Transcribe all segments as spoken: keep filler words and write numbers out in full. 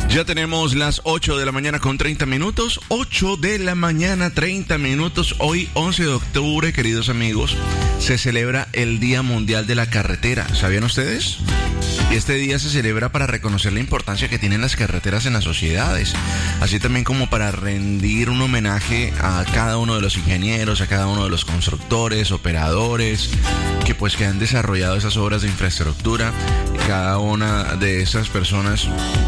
Ya tenemos las ocho de la mañana con treinta minutos. ocho de la mañana, treinta minutos. Hoy, once de octubre, queridos amigos, se celebra el Día Mundial de la Carretera. ¿Sabían ustedes? Y este día se celebra para reconocer la importancia que tienen las carreteras en las sociedades, así también como para rendir un homenaje a cada uno de los ingenieros, a cada uno de los constructores, operadores, que pues que han desarrollado esas obras de infraestructura, cada una de esas personas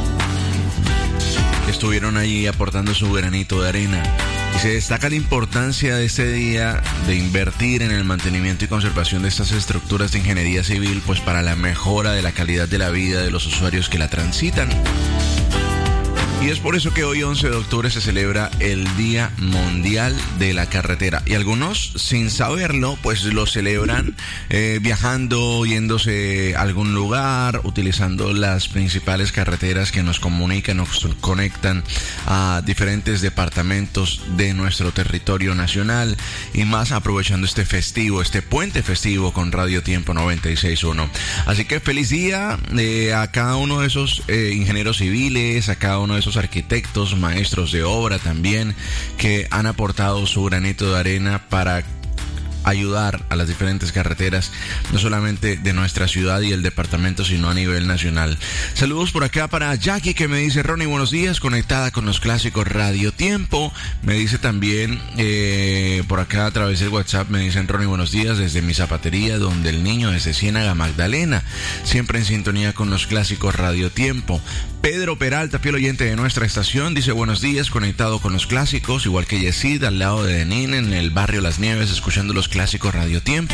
que estuvieron allí aportando su granito de arena. Y se destaca la importancia de este día de invertir en el mantenimiento y conservación de estas estructuras de ingeniería civil, pues para la mejora de la calidad de la vida de los usuarios que la transitan. Y es por eso que hoy, once de octubre, se celebra el Día Mundial de la Carretera. Y algunos, sin saberlo, pues lo celebran eh, viajando, yéndose a algún lugar, utilizando las principales carreteras que nos comunican, nos conectan a diferentes departamentos de nuestro territorio nacional. Y más aprovechando este festivo, este puente festivo con Radio Tiempo noventa y seis punto uno. Así que feliz día eh, a cada uno de esos eh, ingenieros civiles, a cada uno de esos arquitectos, maestros de obra también, que han aportado su granito de arena para ayudar a las diferentes carreteras, no solamente de nuestra ciudad y el departamento, sino a nivel nacional. Saludos por acá para Jackie, que me dice: Ronnie, buenos días, conectada con los clásicos Radio Tiempo. Me dice también eh, por acá a través del WhatsApp, me dicen: Ronnie, buenos días desde mi zapatería, donde el niño desde Ciénaga Magdalena, siempre en sintonía con los clásicos Radio Tiempo. Pedro Peralta, fiel oyente de nuestra estación, dice: buenos días, conectado con los clásicos, igual que Yesid, al lado de Denín, en el barrio Las Nieves, escuchando los clásicos Radio Tiempo.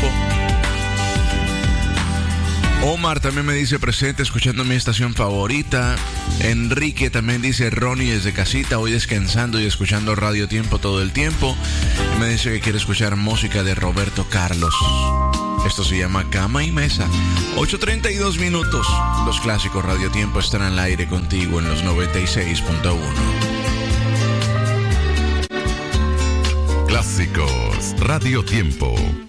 Omar también me dice: presente, escuchando mi estación favorita. Enrique también dice: Ronnie, desde casita, hoy descansando y escuchando Radio Tiempo todo el tiempo. Y me dice que quiere escuchar música de Roberto Carlos. Esto se llama Cama y Mesa. ocho treinta y dos minutos. Los clásicos Radio Tiempo están al aire contigo en los noventa y seis punto uno. Clásicos Radio Tiempo.